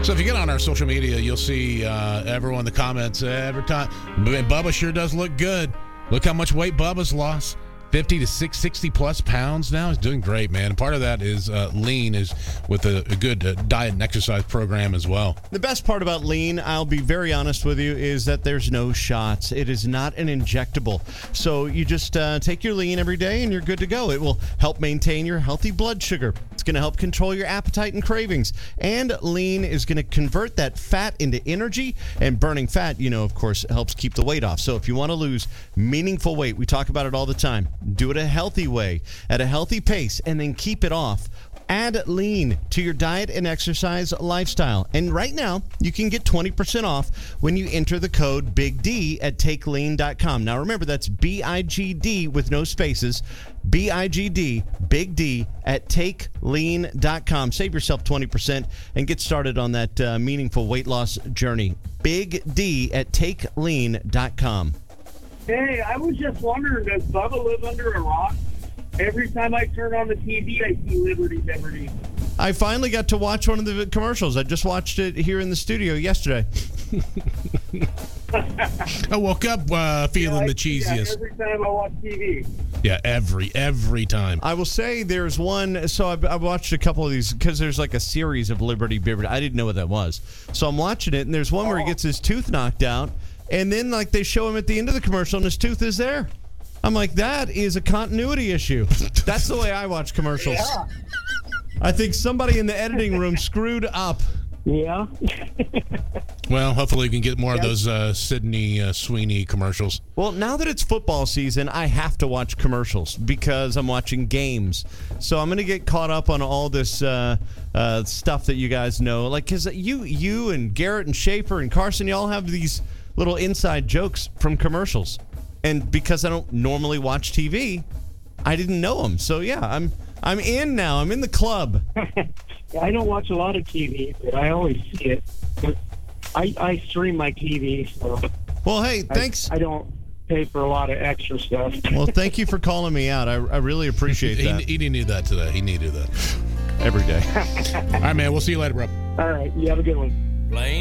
So if you get on our social media, you'll see everyone in the comments every time. Bubba sure does look good. Look how much weight Bubba's lost. 50 to 60 plus pounds now. He's doing great, man. And part of that is lean, is with a good diet and exercise program as well. The best part about lean, I'll be very honest with you, is that there's no shots. It is not an injectable. So you just take your lean every day and you're good to go. It will help maintain your healthy blood sugar. It's going to help control your appetite and cravings. And lean is going to convert that fat into energy. And burning fat, of course, helps keep the weight off. So if you want to lose meaningful weight, we talk about it all the time. Do it a healthy way, at a healthy pace, and then keep it off. Add lean to your diet and exercise lifestyle. And right now, you can get 20% off when you enter the code BIGD at TakeLean.com. Now, remember, that's BIGD with no spaces. BIGD, Big D, at TakeLean.com. Save yourself 20% and get started on that meaningful weight loss journey. Big D at TakeLean.com. Hey, I was just wondering, does Bubba live under a rock? Every time I turn on the TV, I see Liberty. I finally got to watch one of the commercials. I just watched it here in the studio yesterday. I woke up feeling the cheesiest. Every time I watch TV. Yeah, every time. I will say there's one. So I watched a couple of these because there's like a series of Liberty Beer. I didn't know what that was. So I'm watching it, and there's one where he gets his tooth knocked out. And then, they show him at the end of the commercial, and his tooth is there. I'm like, that is a continuity issue. That's the way I watch commercials. Yeah. I think somebody in the editing room screwed up. Yeah. Well, hopefully we can get more of those Sydney Sweeney commercials. Well, now that it's football season, I have to watch commercials because I'm watching games. So I'm going to get caught up on all this stuff that you guys know. Because you and Garrett and Schaefer and Carson, you all have these little inside jokes from commercials. And because I don't normally watch TV, I didn't know them. So, yeah, I'm in now. I'm in the club. I don't watch a lot of TV, but I always see it. I stream my TV, so... Well, hey, thanks. I don't pay for a lot of extra stuff. Well, thank you for calling me out. I really appreciate that. He needed that today. He needed that. Every day. All right, man. We'll see you later, bro. All right. You have a good one.